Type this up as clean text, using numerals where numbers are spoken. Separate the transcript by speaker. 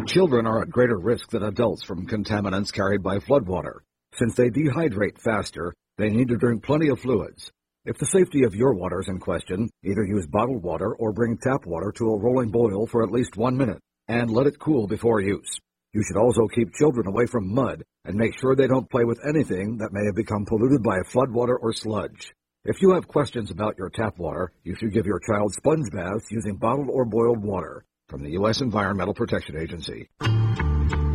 Speaker 1: Children are at greater risk than adults from contaminants carried by floodwater. Since they dehydrate faster, they need to drink plenty of fluids. If the safety of your water is in question, either use bottled water or bring tap water to a rolling boil for at least 1 minute, and let it cool before use. You should also keep children away from mud and make sure they don't play with anything that may have become polluted by floodwater or sludge. If you have questions about your tap water, you should give your child sponge baths using bottled or boiled water from the U.S. Environmental Protection Agency.